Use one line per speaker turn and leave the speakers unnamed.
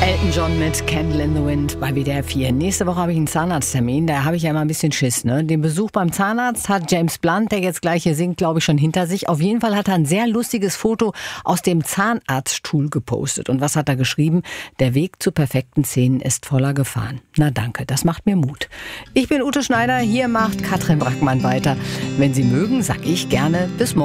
Elton John mit Candle in the Wind bei WDR 4. Nächste Woche habe ich einen Zahnarzttermin, da habe ich ja immer ein bisschen Schiss. Ne? Den Besuch beim Zahnarzt hat James Blunt, der jetzt gleich hier singt, glaube ich, schon hinter sich. Auf jeden Fall hat er ein sehr lustiges Foto aus dem Zahnarztstuhl gepostet. Und was hat er geschrieben? Der Weg zu perfekten Zähnen ist voller Gefahren. Na danke, das macht mir Mut. Ich bin Ute Schneider, hier macht Katrin Brackmann weiter. Wenn Sie mögen, sag ich gerne bis morgen.